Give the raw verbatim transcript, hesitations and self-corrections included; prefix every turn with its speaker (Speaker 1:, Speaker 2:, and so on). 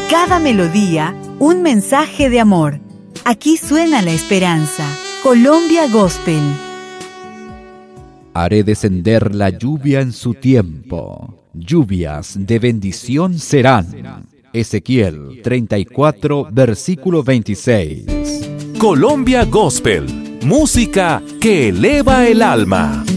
Speaker 1: cada melodía, un mensaje de amor. Aquí suena la esperanza. Colombia Gospel.
Speaker 2: Haré descender la lluvia en su tiempo. Lluvias de bendición serán. Ezequiel treinta y cuatro, versículo veintiséis.
Speaker 3: Colombia Gospel, música que eleva el alma.